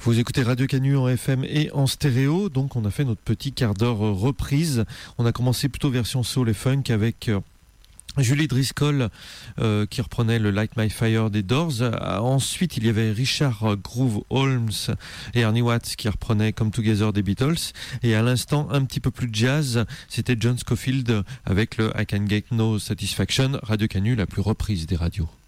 Vous écoutez Radio Canu en FM et en stéréo, donc on a fait notre petit quart d'heure reprise. On a commencé plutôt version soul et funk avec Julie Driscoll qui reprenait le Light My Fire des Doors. Ensuite, il y avait Richard Groove Holmes et Ernie Watts qui reprenaient Come Together des Beatles. Et à l'instant, un petit peu plus de jazz, c'était John Scofield avec le I Can Get No Satisfaction, Radio Canu, la plus reprise des radios.